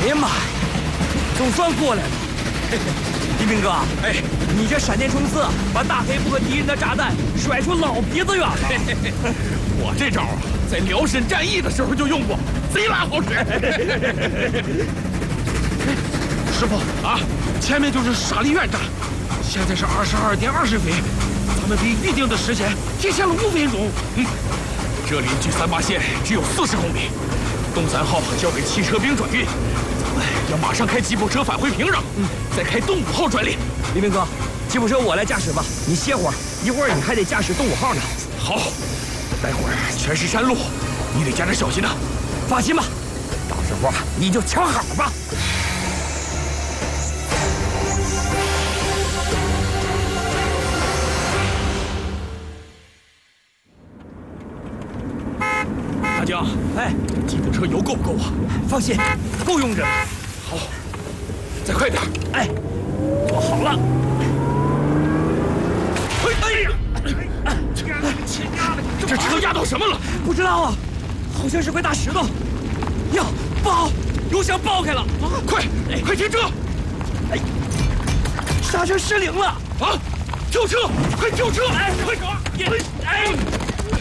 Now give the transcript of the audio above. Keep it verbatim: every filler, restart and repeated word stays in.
哎呀妈呀，总算过来了！黎明哥，哎，你这闪电冲刺把大黑布和敌人的炸弹甩出老鼻子远了。 我这招啊，在辽沈战役的时候就用过，贼拉好使。师傅啊，前面就是沙利院站，现在是二十二点二十分，咱们比预定的时间提前了五分钟。嗯，这里距三八线只有四十公里，东三号交给汽车兵转运，咱们要马上开吉普车返回平壤，嗯，再开东五号转列。 黎明哥，吉普车我来驾驶吧，你歇会儿，一会儿你还得驾驶东五号呢。 好，待会儿全是山路，你得加点小心呐。 放心吧，到时候啊你就瞧好吧。 大江， 哎， 吉普车油够不够啊？ 放心，够用着。 好，再快点。 哎，做好了。 哎呀，这车压到什么了？ 不知道啊，好像是块大石头。呀，不好，油箱爆开了！ 啊，快，快停车！ 哎，刹车失灵了！ 啊，跳车！快跳车！ 哎，快走！哎，哎。